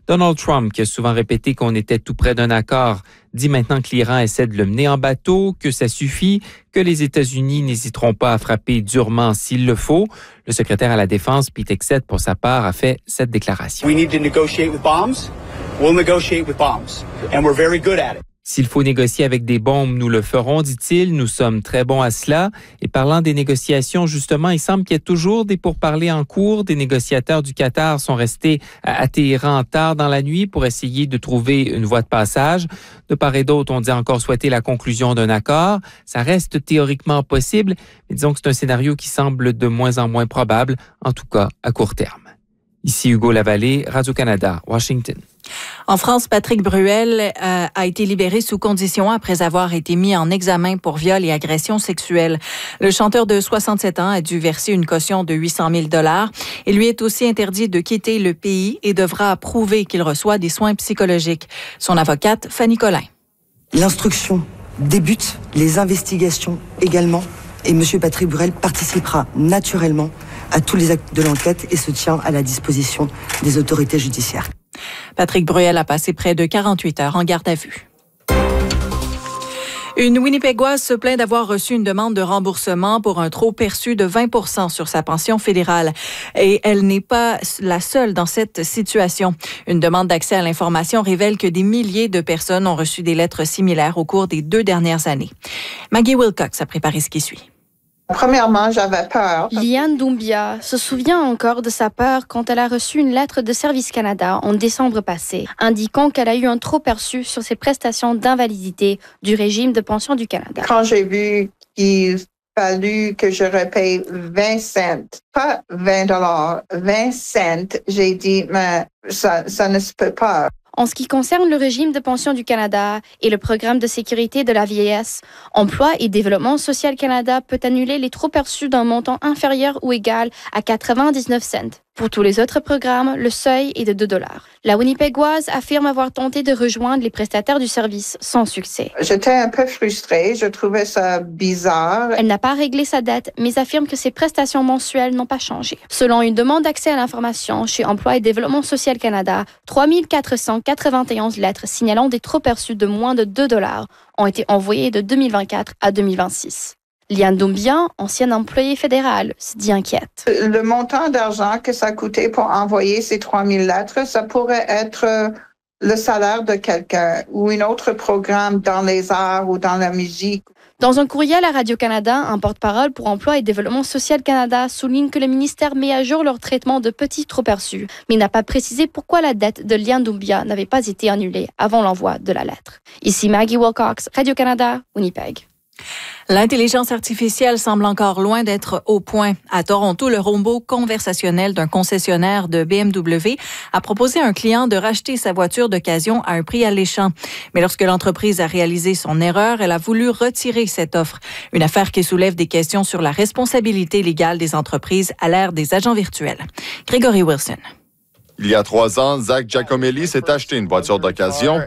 Donald Trump, qui a souvent répété qu'on était tout près d'un accord, dit maintenant que l'Iran essaie de le mener en bateau, que ça suffit, que les États-Unis n'hésiteront pas à frapper durement s'il le faut. Le secrétaire à la Défense, Pete Hegseth, pour sa part, a fait cette déclaration. We need to negotiate with bombs. We'll negotiate with bombs. And we're very good at it. S'il faut négocier avec des bombes, nous le ferons, dit-il. Nous sommes très bons à cela. Et parlant des négociations, justement, il semble qu'il y ait toujours des pourparlers en cours. Des négociateurs du Qatar sont restés à Téhéran tard dans la nuit pour essayer de trouver une voie de passage. De part et d'autre, on dit encore souhaiter la conclusion d'un accord. Ça reste théoriquement possible, mais disons que c'est un scénario qui semble de moins en moins probable, en tout cas à court terme. Ici Hugo Lavallée, Radio-Canada, Washington. En France, Patrick Bruel a été libéré sous condition après avoir été mis en examen pour viol et agression sexuelle. Le chanteur de 67 ans a dû verser une caution de 800 000 $. Il lui est aussi interdit de quitter le pays et devra prouver qu'il reçoit des soins psychologiques. Son avocate, Fanny Collin. L'instruction débute, les investigations également, et M. Patrick Bruel participera naturellement à tous les actes de l'enquête et se tient à la disposition des autorités judiciaires. Patrick Bruel a passé près de 48 heures en garde à vue. Une Winnipégoise se plaint d'avoir reçu une demande de remboursement pour un trop perçu de 20 % sur sa pension fédérale. Et elle n'est pas la seule dans cette situation. Une demande d'accès à l'information révèle que des milliers de personnes ont reçu des lettres similaires au cours des 2 dernières années. Maggie Wilcox a préparé ce qui suit. Premièrement, j'avais peur. Liane Doumbia se souvient encore de sa peur quand elle a reçu une lettre de Service Canada en décembre passé, indiquant qu'elle a eu un trop perçu sur ses prestations d'invalidité du régime de pension du Canada. Quand j'ai vu qu'il fallu que je repaye 20 cents, pas 20 $, 20 cents, j'ai dit, mais ça ne se peut pas. En ce qui concerne le régime de pension du Canada et le programme de sécurité de la vieillesse, Emploi et Développement social Canada peut annuler les trop perçus d'un montant inférieur ou égal à 99 cents. Pour tous les autres programmes, le seuil est de 2 $. La Winnipégoise affirme avoir tenté de rejoindre les prestataires du service sans succès. J'étais un peu frustrée, je trouvais ça bizarre. Elle n'a pas réglé sa dette, mais affirme que ses prestations mensuelles n'ont pas changé. Selon une demande d'accès à l'information chez Emploi et Développement social Canada, 3 491 lettres signalant des trop perçus de moins de 2 $ ont été envoyées de 2024 à 2026. Liane Doumbia, ancienne employée fédérale, se dit inquiète. Le montant d'argent que ça coûtait pour envoyer ces 3000 lettres, ça pourrait être le salaire de quelqu'un ou un autre programme dans les arts ou dans la musique. Dans un courriel à Radio-Canada, un porte-parole pour Emploi et Développement social Canada souligne que le ministère met à jour leur traitement de petits trop-perçus, mais n'a pas précisé pourquoi la dette de Liane Doumbia n'avait pas été annulée avant l'envoi de la lettre. Ici Maggie Wilcox, Radio-Canada, Winnipeg. L'intelligence artificielle semble encore loin d'être au point. À Toronto, le robot conversationnel d'un concessionnaire de BMW a proposé à un client de racheter sa voiture d'occasion à un prix alléchant. Mais lorsque l'entreprise a réalisé son erreur, elle a voulu retirer cette offre. Une affaire qui soulève des questions sur la responsabilité légale des entreprises à l'ère des agents virtuels. Gregory Wilson. Il y a 3 ans, Zach Giacomelli s'est acheté une voiture d'occasion.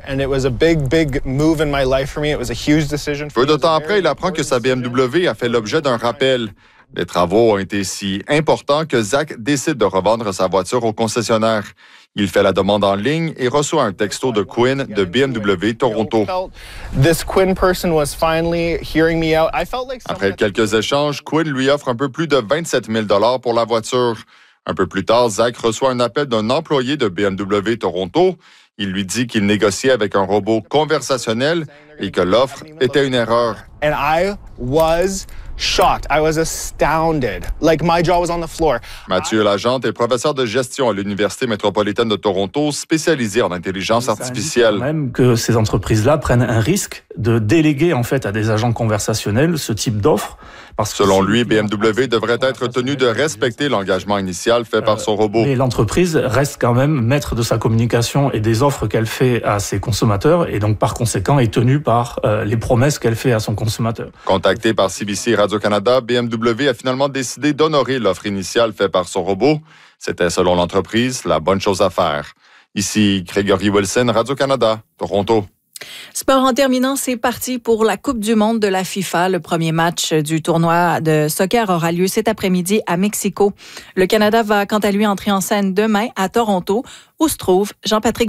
Peu de temps après, il apprend que sa BMW a fait l'objet d'un rappel. Les travaux ont été si importants que Zach décide de revendre sa voiture au concessionnaire. Il fait la demande en ligne et reçoit un texto de Quinn de BMW Toronto. Après quelques échanges, Quinn lui offre un peu plus de 27 000 $ pour la voiture. Un peu plus tard, Zach reçoit un appel d'un employé de BMW Toronto. Il lui dit qu'il négociait avec un robot conversationnel et que l'offre était une erreur. And I was shocked. I was astounded. Like my jaw was on the floor. Mathieu Lagente est professeur de gestion à l'Université métropolitaine de Toronto, spécialisé en intelligence artificielle. Même que ces entreprises-là prennent un risque de déléguer en fait à des agents conversationnels ce type d'offre. Selon lui, BMW devrait être tenu de respecter l'engagement initial fait par son robot. Mais l'entreprise reste quand même maître de sa communication et des offres qu'elle fait à ses consommateurs et donc par conséquent est tenue par les promesses qu'elle fait à son consommateur. Contacté par CBC Radio-Canada, BMW a finalement décidé d'honorer l'offre initiale faite par son robot. C'était, selon l'entreprise, la bonne chose à faire. Ici, Gregory Wilson, Radio-Canada, Toronto. Sport en terminant, c'est parti pour la Coupe du monde de la FIFA. Le premier match du tournoi de soccer aura lieu cet après-midi à Mexico. Le Canada va quant à lui entrer en scène demain à Toronto, où se trouve Jean-Patrick